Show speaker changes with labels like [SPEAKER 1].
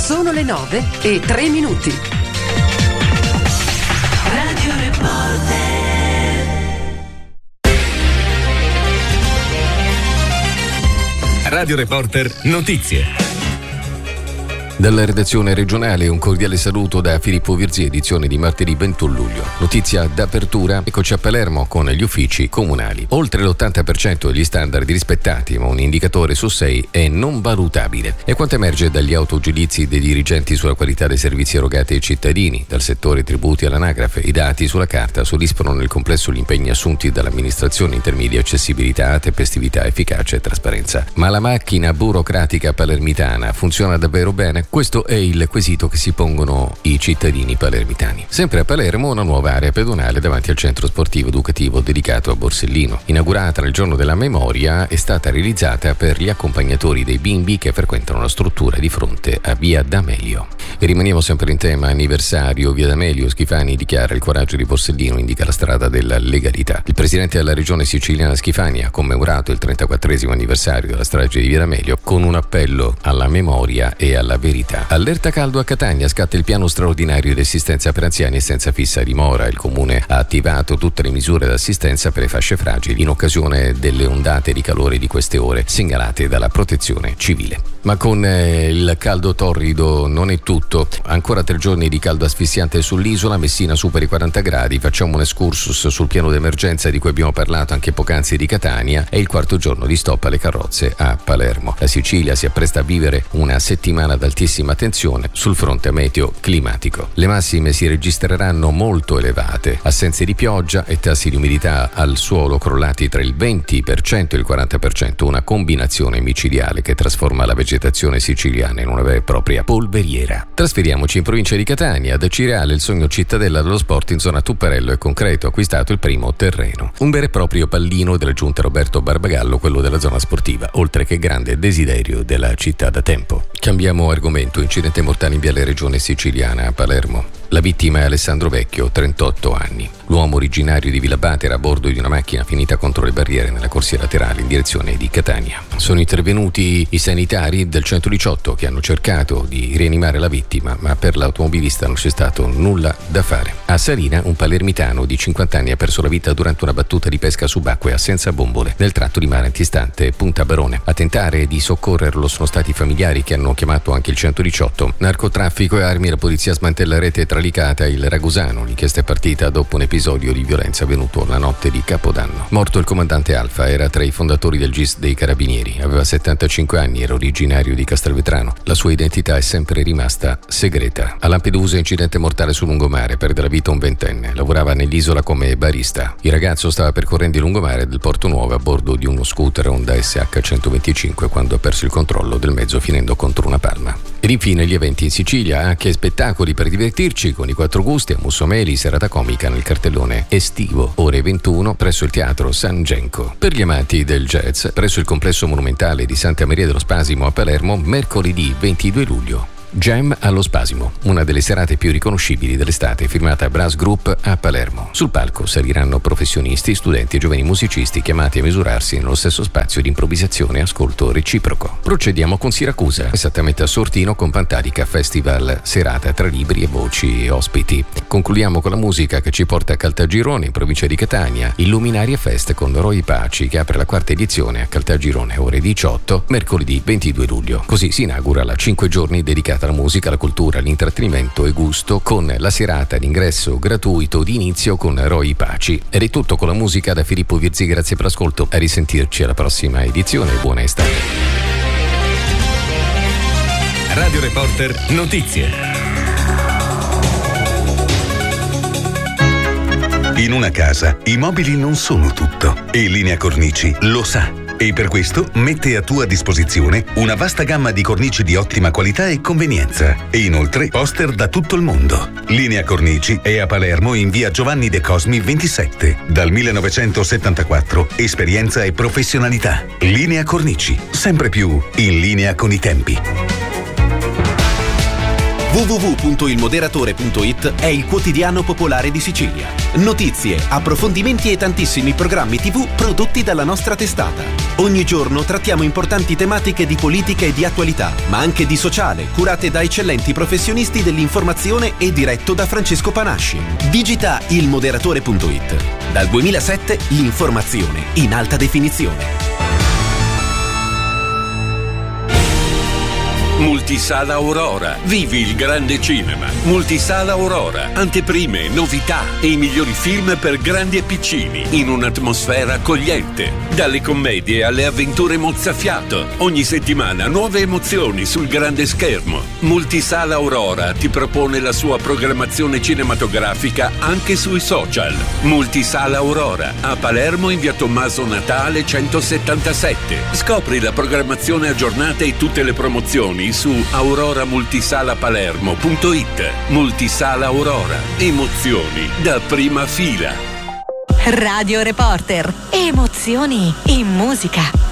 [SPEAKER 1] Sono le 9:03.
[SPEAKER 2] Radio Reporter.
[SPEAKER 3] Radio Reporter Notizie.
[SPEAKER 4] Dalla redazione regionale un cordiale saluto da Filippo Virzì, edizione di martedì 21 luglio. Notizia d'apertura, eccoci a Palermo con gli uffici comunali. Oltre l'80% degli standard rispettati, ma un indicatore su 6 è non valutabile. È quanto emerge dagli autogiudizi dei dirigenti sulla qualità dei servizi erogati ai cittadini, dal settore tributi all'anagrafe. I dati sulla carta soddisfano nel complesso gli impegni assunti dall'amministrazione in termini di accessibilità, tempestività, efficacia e trasparenza. Ma la macchina burocratica palermitana funziona davvero bene? Questo è il quesito che si pongono i cittadini palermitani. Sempre a Palermo una nuova area pedonale davanti al centro sportivo educativo dedicato a Borsellino. Inaugurata nel giorno della memoria, è stata realizzata per gli accompagnatori dei bimbi che frequentano la struttura di fronte a Via D'Amelio. E rimaniamo sempre in tema anniversario. Via D'Amelio, Schifani dichiara: il coraggio di Borsellino indica la strada della legalità. Il presidente della regione siciliana Schifani ha commemorato il 34esimo anniversario della strage di Via D'Amelio con un appello alla memoria e alla verità. Allerta caldo a Catania, scatta il piano straordinario di assistenza per anziani e senza fissa dimora. Il comune ha attivato tutte le misure d'assistenza per le fasce fragili in occasione delle ondate di calore di queste ore segnalate dalla protezione civile. Ma con il caldo torrido non è tutto. Ancora 3 giorni di caldo asfissiante sull'isola. Messina supera i 40 gradi. Facciamo un excursus sul piano d'emergenza di cui abbiamo parlato anche poc'anzi di Catania. È il 4° giorno di stop alle carrozze a Palermo. La Sicilia si appresta a vivere una settimana d'altissima tensione sul fronte meteo climatico. Le massime si registreranno molto elevate, assenze di pioggia e tassi di umidità al suolo crollati tra il 20% e il 40%, una combinazione micidiale che trasforma la vegetazione siciliana in una vera e propria polveriera. Trasferiamoci in provincia di Catania. Da Cireale il sogno cittadella dello sport in zona Tupperello è concreto, acquistato il primo terreno. Un vero e proprio pallino della giunta Roberto Barbagallo, quello della zona sportiva, oltre che grande desiderio della città da tempo. Cambiamo argomento. Incidente mortale in viale Regione Siciliana a Palermo. La vittima è Alessandro Vecchio, 38 anni. L'uomo originario di Villabate era a bordo di una macchina finita contro le barriere nella corsia laterale in direzione di Catania. Sono intervenuti i sanitari del 118 che hanno cercato di rianimare la vittima, ma per l'automobilista non c'è stato nulla da fare. A Salina un palermitano di 50 anni ha perso la vita durante una battuta di pesca subacquea senza bombole nel tratto di mare antistante Punta Barone. A tentare di soccorrerlo sono stati i familiari che hanno chiamato anche il 118. Narcotraffico e armi, la polizia smantella rete tralicata il Ragusano. L'inchiesta è partita dopo un episodio di violenza avvenuto la notte di Capodanno. Morto il comandante Alfa, era tra i fondatori del GIS dei Carabinieri. Aveva 75 anni, era originario di Castelvetrano. La sua identità è sempre rimasta segreta. A Lampedusa incidente mortale sul lungomare, perde la vita un 20enne. Lavorava nell'isola come barista. Il ragazzo stava percorrendo il lungomare del Porto Nuovo a bordo di uno scooter Honda SH 125 quando ha perso il controllo del mezzo finendo contro una palma. Ed infine gli eventi in Sicilia, anche spettacoli per divertirci con i 4 gusti a Mussomeli, serata comica nel cartellone estivo, ore 21 presso il teatro San Genco. Per gli amanti del jazz, presso il complesso monumentale di Santa Maria dello Spasimo a Palermo, mercoledì 22 luglio. Jam allo Spasimo, una delle serate più riconoscibili dell'estate, firmata Brass Group a Palermo. Sul palco saliranno professionisti, studenti e giovani musicisti chiamati a misurarsi nello stesso spazio di improvvisazione e ascolto reciproco. Procediamo con Siracusa, esattamente a Sortino con Pantarica Festival, serata tra libri e voci e ospiti. Concludiamo con la musica che ci porta a Caltagirone, in provincia di Catania, Illuminaria Fest con Roy Paci che apre la 4ª edizione a Caltagirone, ore 18, mercoledì 22 luglio. Così si inaugura la 5 giorni dedicata alla musica, la cultura, l'intrattenimento e gusto con la serata d'ingresso gratuito di inizio con Roy Paci. Ed è tutto con la musica da Filippo Virzì, grazie per l'ascolto, a risentirci alla prossima edizione, buona estate.
[SPEAKER 3] Radio Reporter Notizie.
[SPEAKER 5] In una casa i mobili non sono tutto e Linea Cornici lo sa. E per questo mette a tua disposizione una vasta gamma di cornici di ottima qualità e convenienza. E inoltre poster da tutto il mondo. Linea Cornici è a Palermo in via Giovanni De Cosmi 27. Dal 1974 esperienza e professionalità. Linea Cornici, sempre più in linea con i tempi.
[SPEAKER 6] www.ilmoderatore.it è il quotidiano popolare di Sicilia. Notizie, approfondimenti e tantissimi programmi TV prodotti dalla nostra testata. Ogni giorno trattiamo importanti tematiche di politica e di attualità, ma anche di sociale, curate da eccellenti professionisti dell'informazione e diretto da Francesco Panasci. Digita ilmoderatore.it. Dal 2007 l'informazione in alta definizione.
[SPEAKER 7] Multisala Aurora. Vivi il grande cinema. Multisala Aurora. Anteprime, novità e i migliori film per grandi e piccini in un'atmosfera accogliente. Dalle commedie alle avventure mozzafiato. Ogni settimana nuove emozioni sul grande schermo. Multisala Aurora ti propone la sua programmazione cinematografica anche sui social. Multisala Aurora. A Palermo in via Tommaso Natale 177. Scopri la programmazione aggiornata e tutte le promozioni su auroramultisalapalermo.it. Multisala Aurora. Emozioni da prima fila.
[SPEAKER 8] Radio Reporter. Emozioni in musica.